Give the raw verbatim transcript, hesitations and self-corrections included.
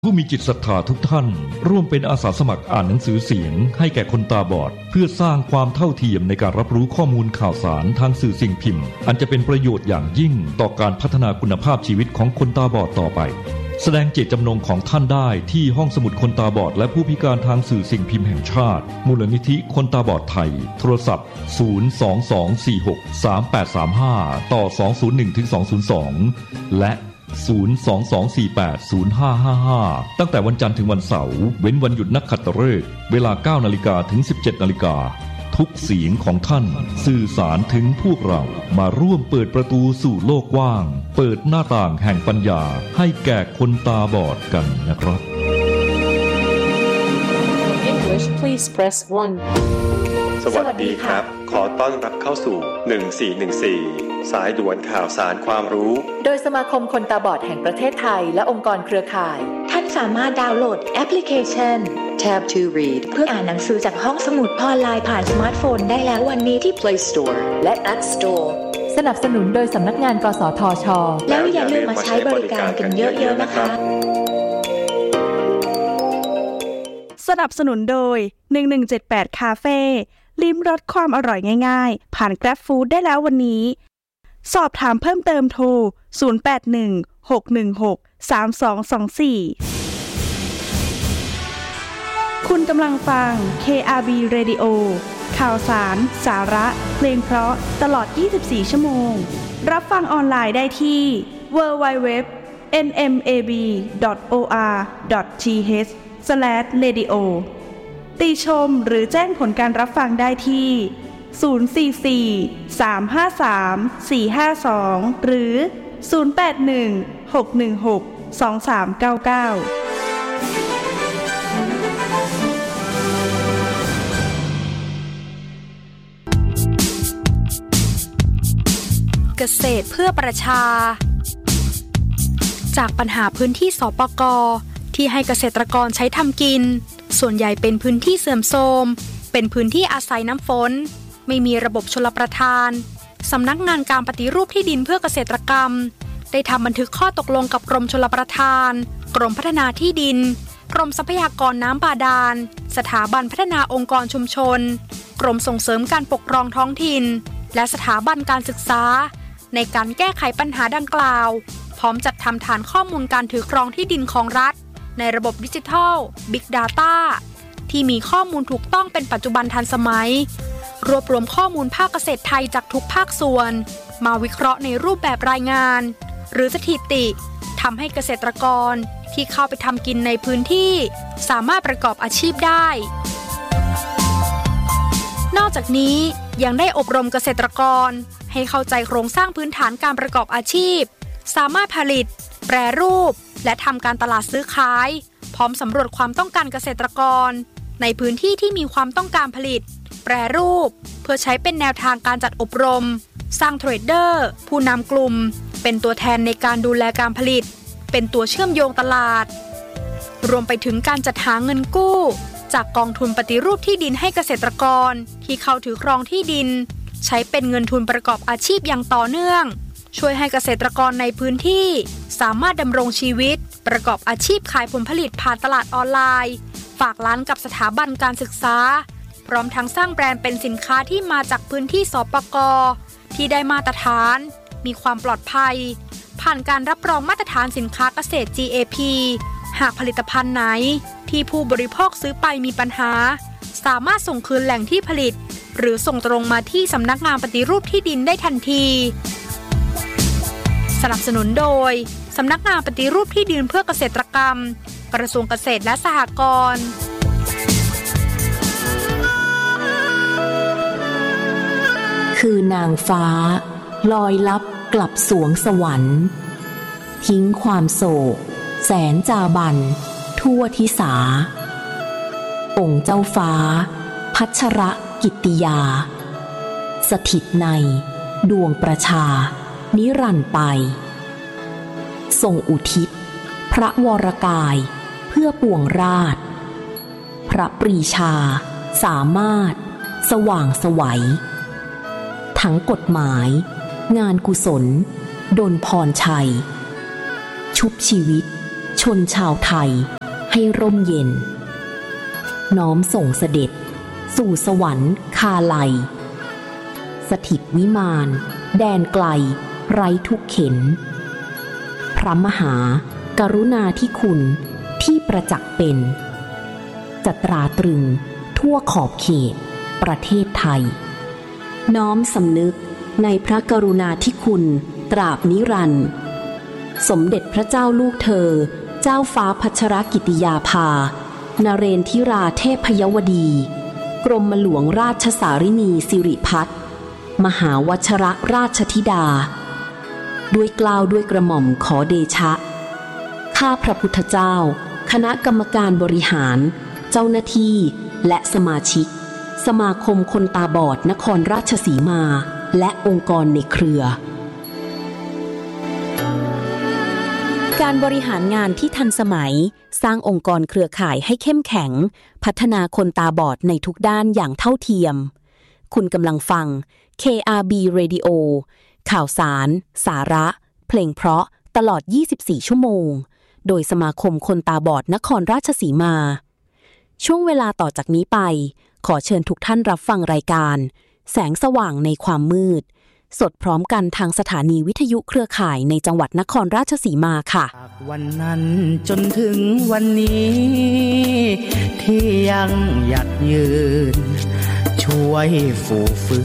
ผู้มีจิตศรัทธาทุกท่านร่วมเป็นอาสาสมัครอ่านหนังสือเสียงให้แก่คนตาบอดเพื่อสร้างความเท่าเทียมในการรับรู้ข้อมูลข่าวสารทางสื่อสิ่งพิมพ์อันจะเป็นประโยชน์อย่างยิ่งต่อการพัฒนาคุณภาพชีวิตของคนตาบอดต่อไปแสดงเจตจำนงของท่านได้ที่ห้องสมุดคนตาบอดและผู้พิการทางสื่อสิ่งพิมพ์แห่งชาติมูลนิธิคนตาบอดไทยโทรศัพท์ศูนย์ สอง สอง สี่ หก สาม แปด สาม ห้าต่อสอง ศูนย์ หนึ่ง ถึง สอง ศูนย์ สองและศูนย์ สอง สอง สี่ แปด ศูนย์ ห้า ห้า ห้าตั้งแต่วันจันทร์ถึงวันเสาร์เว้นวันหยุดนักขัตฤกษ์เวลา เก้านาฬิกา ถึง สิบเจ็ดนาฬิกาทุกเสียงของท่านสื่อสารถึงพวกเรามาร่วมเปิดประตูสู่โลกกว้างเปิดหน้าต่างแห่งปัญญาให้แก่คนตาบอดกันนะครับ English please press one สวัสดีครับขอต้อนรับเข้าสู่หนึ่งสี่หนึ่งสี่สายด่วนข่าวสารความรู้โดยสมาคมคนตาบอดแห่งประเทศไทยและองค์กรเครือข่ายท่านสามารถดาวน์โหลดแอปพลิเคชัน Tab ทู Read เพื่ออ่านหนังสือจากห้องสมุดออนไลน์ผ่านสมาร์ทโฟนได้แล้ววันนี้ที่ Play Store และ App Store สนับสนุนโดยสำนักงานกสทช. แล้วอย่าลืมมาใช้บริการกันเยอะๆนะคะสนับสนุนโดยหนึ่งหนึ่งเจ็ดแปดคาเฟ่ลิ้มรสความอร่อยง่ายๆผ่าน Grab Food ได้แล้ววันนี้สอบถามเพิ่มเติมโทรศูนย์ แปด หนึ่ง หก หนึ่ง หก สาม สอง สอง สี่คุณกำลังฟัง เค อาร์ บี Radio ข่าวสารสาระเพลงเพราะตลอดยี่สิบสี่ชั่วโมงรับฟังออนไลน์ได้ที่ ดับเบิลยู ดับเบิลยู ดับเบิลยู ดอท เอ็น เอ็ม เอ บี ดอท โอ อาร์ ดอท ที เอช สแลช เรดิโอ ติชมหรือแจ้งผลการรับฟังได้ที่ศูนย์ สี่ สี่ สาม ห้า สาม สี่ ห้า สองหรือศูนย์ แปด หนึ่ง หก หนึ่ง หก สอง สาม เก้า เก้าเกษตรเพื่อประชาจากปัญหาพื้นที่สปก.ที่ให้เกษตรกรใช้ทำกินส่วนใหญ่เป็นพื้นที่เสื่อมโทรมเป็นพื้นที่อาศัยน้ำฝนไม่มีระบบชลประทานสำนักงานการปฏิรูปที่ดินเพื่อเกษตรกรรมได้ทำบันทึกข้อตกลงกับกรมชลประทานกรมพัฒนาที่ดินกรมทรัพยากรน้ำบาดาลสถาบันพัฒนาองค์กรชุมชนกรมส่งเสริมการปกครองท้องถิ่นและสถาบันการศึกษาในการแก้ไขปัญหาดังกล่าวพร้อมจัดทำฐานข้อมูลการถือครองที่ดินของรัฐในระบบดิจิทัล Big Data ที่มีข้อมูลถูกต้องเป็นปัจจุบันทันสมัยรวบรวมข้อมูลภาคเกษตรไทยจากทุกภาคส่วนมาวิเคราะห์ในรูปแบบรายงานหรือสถิติทำให้เกษตรกรที่เข้าไปทำกินในพื้นที่สามารถประกอบอาชีพได้นอกจากนี้ยังได้อบรมเกษตรกรให้เข้าใจโครงสร้างพื้นฐานการประกอบอาชีพสามารถผลิตแปรรูปและทำการตลาดซื้อขายพร้อมสำรวจความต้องการเกษตรกรในพื้นที่ที่มีความต้องการผลิตแปรรูปเพื่อใช้เป็นแนวทางการจัดอบรมสร้างเทรดเดอร์ผู้นำกลุ่มเป็นตัวแทนในการดูแลการผลิตเป็นตัวเชื่อมโยงตลาดรวมไปถึงการจัดหาเงินกู้จากกองทุนปฏิรูปที่ดินให้เกษตรกรที่เข้าถือครองที่ดินใช้เป็นเงินทุนประกอบอาชีพอย่างต่อเนื่องช่วยให้เกษตรกรในพื้นที่สามารถดำรงชีวิตประกอบอาชีพขายผลผลิตผ่านตลาดออนไลน์ฝากร้านกับสถาบันการศึกษาพร้อมทั้งสร้างแบรนด์เป็นสินค้าที่มาจากพื้นที่สปก.ที่ได้มาตรฐานมีความปลอดภัยผ่านการรับรองมาตรฐานสินค้าเกษตร จี เอ พี หากผลิตภัณฑ์ไหนที่ผู้บริโภคซื้อไปมีปัญหาสามารถส่งคืนแหล่งที่ผลิตหรือส่งตรงมาที่สำนักงานปฏิรูปที่ดินได้ทันทีสนับสนุนโดยสำนักงานปฏิรูปที่ดินเพื่อเกษตรกรรมกระทรวงเกษตรและสหกรณ์คือนางฟ้าลอยลับกลับสวงสวรรค์ทิ้งความโศกแสนจาบันทั่วทิสาองค์เจ้าฟ้าพัชรกิตติยาสถิตในดวงประชานิรันดร์ไปทรงอุทิศพระวรกายเพื่อปวงราชพระปรีชาสามารถสว่างไสวทั้งกฎหมายงานกุศลดลพรชัยชุบชีวิตชนชาวไทยให้ร่มเย็นน้อมส่งเสด็จสู่สวรรค์คาไลสถิตวิมานแดนไกลไร้ทุกเข็นพระมหากรุณาธิคุณที่ประจักษ์เป็นจะตราตรึงทั่วขอบเขตประเทศไทยน้อมสำนึกในพระกรุณาธิคุณตราบนิรันดร์สมเด็จพระเจ้าลูกเธอเจ้าฟ้าพัชรกิติยาภานเรนทิราเทพยวดีกรมหลวงราชสารินีสิริพัฒน์มหาวชรราชธิดาด้วยเกล้าด้วยกระหม่อมขอเดชะข้าพระพุทธเจ้าคณะกรรมการบริหารเจ้าหน้าที่และสมาชิกสมาคมคนตาบอดนครราชสีมาและองค์กรในเครือการบริหารงานที่ทันสมัยสร้างองค์กรเครือข่ายให้เข้มแข็งพัฒนาคนตาบอดในทุกด้านอย่างเท่าเทียมคุณกำลังฟัง เค อาร์ บี Radio ข่าวสารสาระเพลงเพราะตลอดยี่สิบสี่ชั่วโมงโดยสมาคมคนตาบอดนครราชสีมาช่วงเวลาต่อจากนี้ไปขอเชิญทุกท่านรับฟังรายการแสงสว่างในความมืดสดพร้อมกันทางสถานีวิทยุเครือข่ายในจังหวัดนครราชสีมาค่ะวันนั้นจนถึงวันนี้ที่ยังหยัดยืนช่วยฟูฟื้น